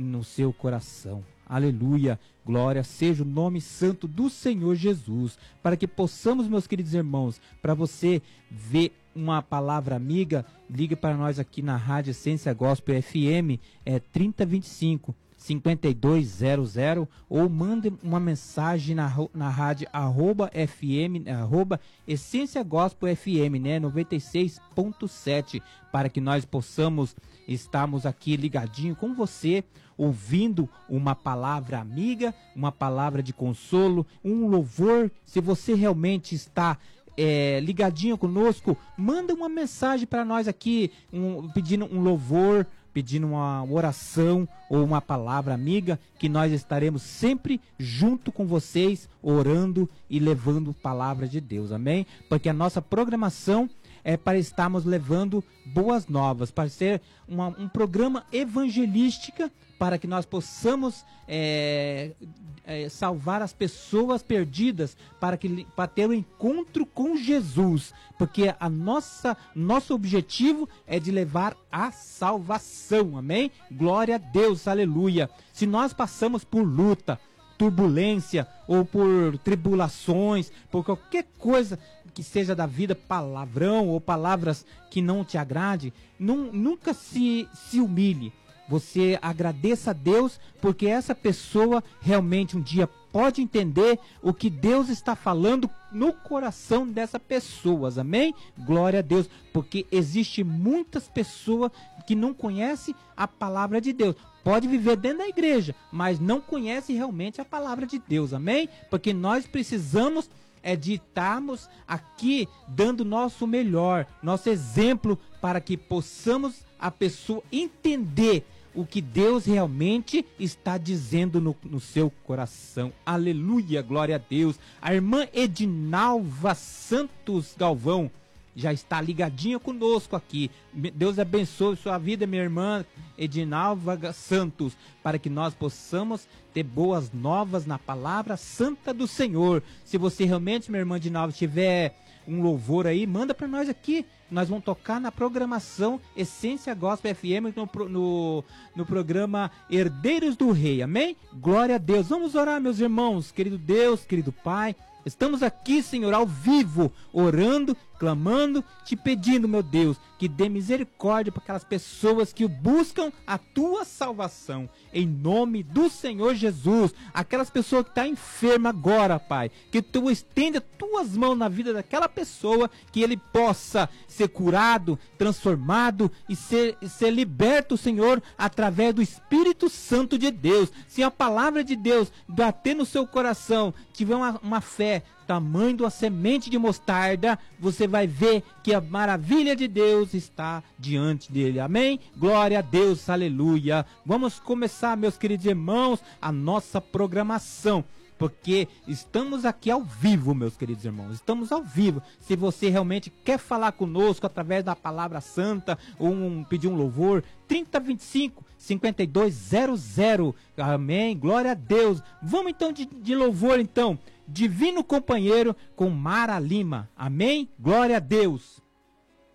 no seu coração. Aleluia, glória seja o nome santo do Senhor Jesus, para que possamos, meus queridos irmãos, para você ver uma palavra amiga, ligue para nós aqui na Rádio Essência Gospel FM, 3025 5200, ou mande uma mensagem na rádio @FM, Essência Gospel FM, né, 96.7, para que nós possamos estarmos aqui ligadinho com você, ouvindo uma palavra amiga, uma palavra de consolo, um louvor. Se você realmente está ligadinho conosco, manda uma mensagem para nós aqui, pedindo um louvor, pedindo uma oração ou uma palavra amiga, que nós estaremos sempre junto com vocês, orando e levando palavra de Deus, amém? Porque a nossa programação é para estarmos levando boas novas, para ser um programa evangelístico, para que nós possamos salvar as pessoas perdidas, para ter um encontro com Jesus, porque nosso objetivo é de levar a salvação, amém? Glória a Deus, aleluia. Se nós passamos por luta, turbulência, ou por tribulações, por qualquer coisa que seja da vida, palavrão ou palavras que não te agrade, nunca se humilhe. Você agradeça a Deus, porque essa pessoa realmente um dia pode entender o que Deus está falando no coração dessas pessoas, amém? Glória a Deus, porque existe muitas pessoas que não conhecem a palavra de Deus. Pode viver dentro da igreja, mas não conhece realmente a palavra de Deus, amém? Porque nós precisamos de estarmos aqui dando nosso melhor, nosso exemplo, para que possamos a pessoa entender o que Deus realmente está dizendo no seu coração. Aleluia, glória a Deus. A irmã Edinalva Santos Galvão já está ligadinha conosco aqui. Deus abençoe sua vida, minha irmã Edinalva Santos, para que nós possamos ter boas novas na palavra santa do Senhor. Se você realmente, minha irmã Edinalva, tiver um louvor aí, manda para nós aqui. Nós vamos tocar na programação Essência Gospel FM, no programa Herdeiros do Rei, amém? Glória a Deus. Vamos orar, meus irmãos. Querido Deus, querido Pai, estamos aqui, Senhor, ao vivo, orando, clamando, te pedindo, meu Deus, que dê misericórdia para aquelas pessoas que buscam a tua salvação, em nome do Senhor Jesus. Aquelas pessoas que estão enfermas agora, Pai, que tu estenda tuas mãos na vida daquela pessoa, que ele possa ser curado, transformado e ser liberto, Senhor, através do Espírito Santo de Deus. Se a palavra de Deus bater no seu coração, tiver uma fé tamanho de uma semente de mostarda, você vai ver que a maravilha de Deus está diante dele, amém? Glória a Deus, aleluia. Vamos começar, meus queridos irmãos, a nossa programação, porque estamos aqui ao vivo, meus queridos irmãos, estamos ao vivo. Se você realmente quer falar conosco através da palavra santa, ou pedir um louvor, 3025 5200, amém, glória a Deus. Vamos então de louvor, então, Divino Companheiro com Mara Lima, amém, glória a Deus.